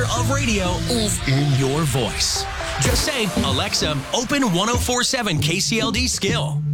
of radio is in your voice. Just say, Alexa, open 1047 KCLD Skill.